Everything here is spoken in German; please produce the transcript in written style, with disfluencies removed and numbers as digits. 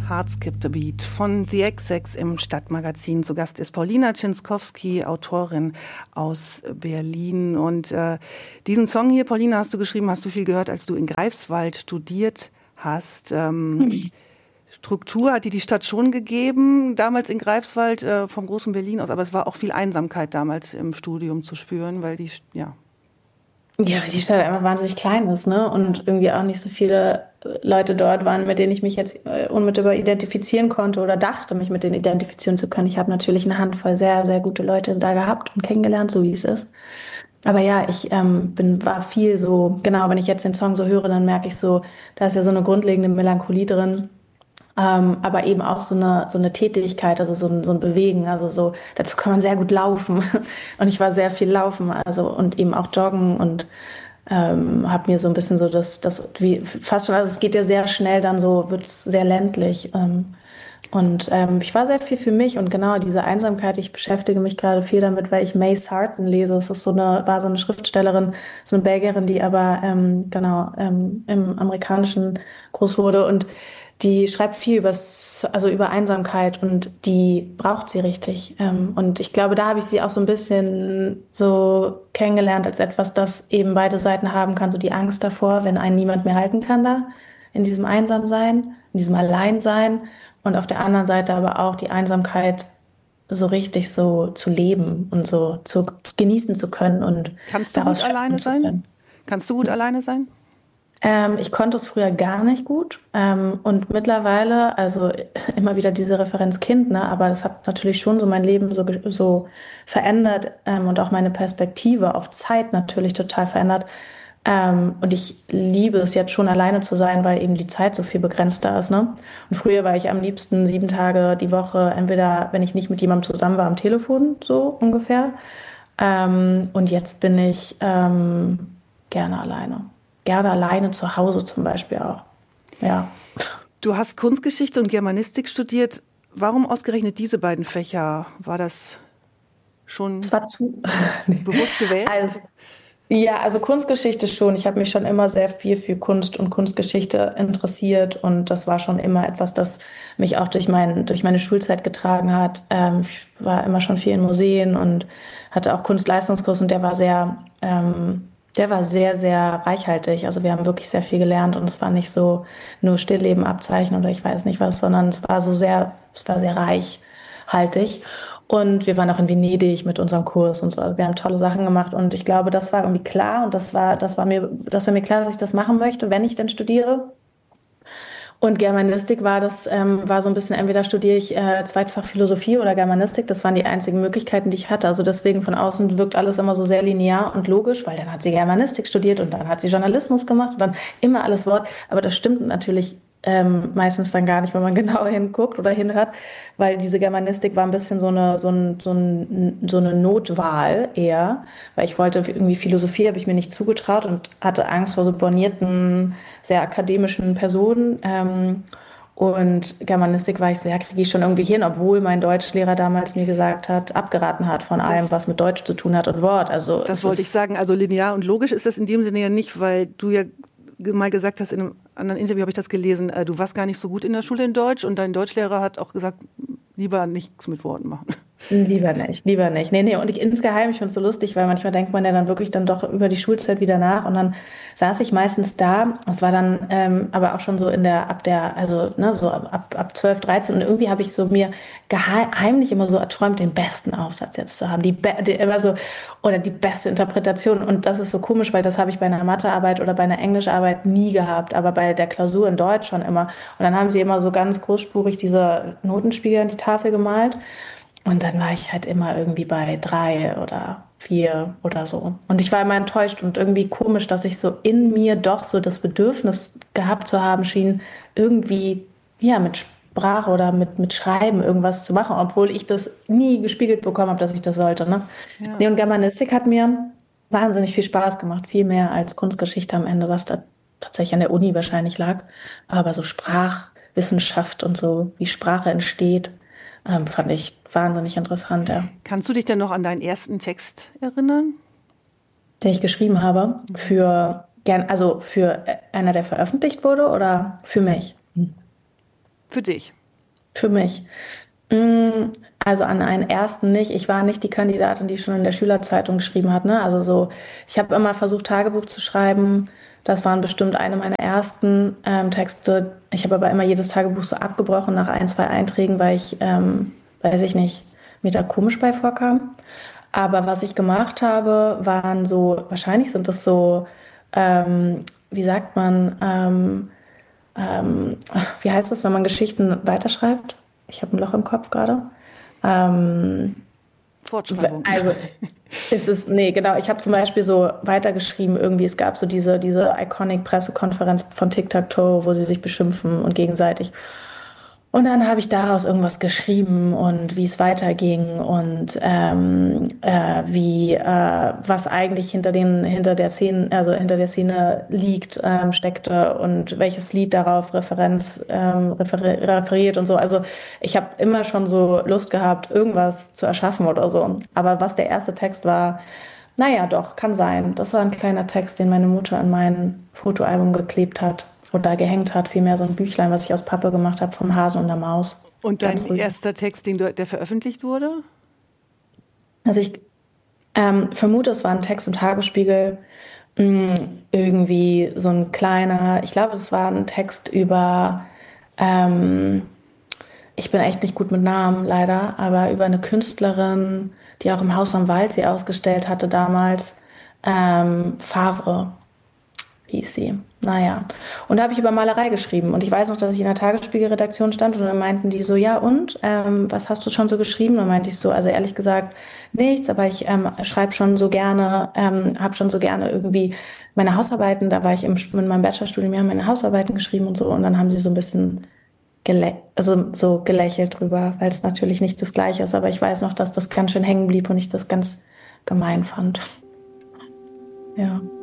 Heart Skip the Beat von The XX im Stadtmagazin. Zu Gast ist Paulina Czinskowski, Autorin aus Berlin. Und diesen Song hier, Paulina, hast du geschrieben, hast du viel gehört, als du in Greifswald studiert hast. Struktur hat dir die Stadt schon gegeben, damals in Greifswald, vom großen Berlin aus. Aber es war auch viel Einsamkeit damals im Studium zu spüren, weil die, ja. Ja, weil die Stadt einfach wahnsinnig klein ist, ne? Und irgendwie auch nicht so viele Leute dort waren, mit denen ich mich jetzt unmittelbar identifizieren konnte oder dachte, mich mit denen identifizieren zu können. Ich habe natürlich eine Handvoll sehr, sehr gute Leute da gehabt und kennengelernt, so wie es ist. Aber ja, ich war viel so, genau, wenn ich jetzt den Song so höre, dann merke ich so, da ist ja so eine grundlegende Melancholie drin. Aber eben auch so eine Tätigkeit, also so ein Bewegen, also so, dazu kann man sehr gut laufen. Und ich war sehr viel laufen, also und eben auch joggen und habe mir so ein bisschen so das wie fast schon, also es geht ja sehr schnell, dann so wird es sehr ländlich. Ich war sehr viel für mich und genau diese Einsamkeit, ich beschäftige mich gerade viel damit, weil ich May Sarton lese. Es ist war so eine Schriftstellerin, so eine Belgierin, die aber im Amerikanischen groß wurde und die schreibt viel über Einsamkeit und die braucht sie richtig. Und ich glaube, da habe ich sie auch so ein bisschen so kennengelernt als etwas, das eben beide Seiten haben kann. So die Angst davor, wenn einen niemand mehr halten kann da, in diesem Einsamsein, in diesem Alleinsein. Und auf der anderen Seite aber auch die Einsamkeit so richtig so zu leben und so zu genießen zu können und Kannst du gut daraus alleine schöpfen zu sein? können. Kannst du gut alleine sein? Ich konnte es früher gar nicht gut. Und mittlerweile, also immer wieder diese Referenz Kind, ne, aber das hat natürlich schon so mein Leben so verändert, und auch meine Perspektive auf Zeit natürlich total verändert. Und ich liebe es jetzt schon alleine zu sein, weil eben die Zeit so viel begrenzter ist, ne? Und früher war ich am liebsten 7 Tage die Woche, entweder, wenn ich nicht mit jemandem zusammen war, am Telefon, so ungefähr. Und jetzt bin ich gerne alleine. Gerne alleine zu Hause zum Beispiel auch. Ja. Du hast Kunstgeschichte und Germanistik studiert. Warum ausgerechnet diese beiden Fächer? War das Es schon war zu. Nee. bewusst gewählt? Also, ja, also Kunstgeschichte schon. Ich habe mich schon immer sehr viel für Kunst und Kunstgeschichte interessiert und das war schon immer etwas, das mich auch durch meine Schulzeit getragen hat. Ich war immer schon viel in Museen und hatte auch Kunstleistungskurs und der war sehr, sehr reichhaltig. Also wir haben wirklich sehr viel gelernt und es war nicht so nur Stilllebenabzeichen oder ich weiß nicht was, sondern es war sehr reichhaltig. Und wir waren auch in Venedig mit unserem Kurs und so. Also wir haben tolle Sachen gemacht und ich glaube, das war irgendwie klar und das war mir klar, dass ich das machen möchte, wenn ich denn studiere. Und Germanistik war so ein bisschen, entweder studiere ich Zweitfach Philosophie oder Germanistik. Das waren die einzigen Möglichkeiten, die ich hatte. Also deswegen von außen wirkt alles immer so sehr linear und logisch, weil dann hat sie Germanistik studiert und dann hat sie Journalismus gemacht und dann immer alles Wort. Aber das stimmt natürlich meistens dann gar nicht, wenn man genauer hinguckt oder hinhört, weil diese Germanistik war ein bisschen so eine Notwahl eher, weil ich wollte irgendwie Philosophie, habe ich mir nicht zugetraut und hatte Angst vor so bornierten, sehr akademischen Personen. Und Germanistik war ich so, ja, kriege ich schon irgendwie hin, obwohl mein Deutschlehrer damals mir abgeraten hat von allem, Das, was mit Deutsch zu tun hat und Wort. Also das es wollte ich ist, sagen. Also linear und logisch ist das in dem Sinne ja nicht, weil du ja mal gesagt hast, in einem anderen Interview habe ich das gelesen, du warst gar nicht so gut in der Schule in Deutsch und dein Deutschlehrer hat auch gesagt, lieber nichts mit Worten machen. lieber nicht, lieber nicht. Nee, nee, und insgeheim, ich finde es so lustig, weil manchmal denkt man ja dann wirklich dann doch über die Schulzeit wieder nach und dann saß ich meistens da, das war dann aber auch schon so also ne, so ab 12, 13 und irgendwie habe ich so mir heimlich immer so erträumt, den besten Aufsatz jetzt zu haben, immer so, oder die beste Interpretation und das ist so komisch, weil das habe ich bei einer Mathearbeit oder bei einer Englischarbeit nie gehabt, aber bei der Klausur in Deutsch schon immer. Und dann haben sie immer so ganz großspurig diese Notenspiegel an die Tafel gemalt. Und dann war ich halt immer irgendwie bei 3 oder 4 oder so. Und ich war immer enttäuscht und irgendwie komisch, dass ich so in mir doch so das Bedürfnis gehabt zu haben schien, irgendwie, ja, mit Sprache oder mit Schreiben irgendwas zu machen, obwohl ich das nie gespiegelt bekommen habe, dass ich das sollte, ne? Ja. Nee, und Germanistik hat mir wahnsinnig viel Spaß gemacht, viel mehr als Kunstgeschichte am Ende, was da tatsächlich an der Uni wahrscheinlich lag. Aber so Sprachwissenschaft und so, wie Sprache entsteht, fand ich wahnsinnig interessant, ja. Kannst du dich denn noch an deinen ersten Text erinnern? Den ich geschrieben habe, also für einer, der veröffentlicht wurde oder für mich? Für dich? Für mich. Also an einen ersten nicht. Ich war nicht die Kandidatin, die schon in der Schülerzeitung geschrieben hat. Ne? Also so, ich habe immer versucht, Tagebuch zu schreiben. Das waren bestimmt eine meiner ersten Texte. Ich habe aber immer jedes Tagebuch so abgebrochen nach 1, 2 Einträgen, weil ich, weiß ich nicht, mir da komisch bei vorkam. Aber was ich gemacht habe, waren so, wahrscheinlich sind das so, wie sagt man, wie heißt das, wenn man Geschichten weiterschreibt? Ich habe ein Loch im Kopf gerade. Fortschreibung. Also nee, genau. Ich habe zum Beispiel so weitergeschrieben, irgendwie, es gab so diese Iconic-Pressekonferenz von Tic-Tac-Toe, wo sie sich beschimpfen und gegenseitig. Und dann habe ich daraus irgendwas geschrieben und wie es weiterging und was eigentlich hinter der Szene liegt, steckte und welches Lied darauf referiert und so. Also ich habe immer schon so Lust gehabt, irgendwas zu erschaffen oder so. Aber was der erste Text war, naja, doch, kann sein. Das war ein kleiner Text, den meine Mutter in mein Fotoalbum geklebt hat. Oder gehängt hat, vielmehr so ein Büchlein, was ich aus Pappe gemacht habe, vom Hasen und der Maus. Und dein erster Text, der veröffentlicht wurde? Also ich vermute, es war ein Text im Tagesspiegel, irgendwie so ein kleiner, ich glaube, es war ein Text über, ich bin echt nicht gut mit Namen, leider, aber über eine Künstlerin, die auch im Haus am Waldsee ausgestellt hatte damals, Favre hieß sie. Naja. Und da habe ich über Malerei geschrieben. Und ich weiß noch, dass ich in der Tagesspiegel-Redaktion stand und dann meinten die so, ja und, was hast du schon so geschrieben? Und dann meinte ich so, also ehrlich gesagt nichts, aber ich schreibe schon so gerne, habe schon so gerne irgendwie meine Hausarbeiten, da war ich in meinem Bachelorstudium, ja, meine Hausarbeiten geschrieben und so. Und dann haben sie so ein bisschen so gelächelt drüber, weil es natürlich nicht das Gleiche ist. Aber ich weiß noch, dass das ganz schön hängen blieb und ich das ganz gemein fand. Ja.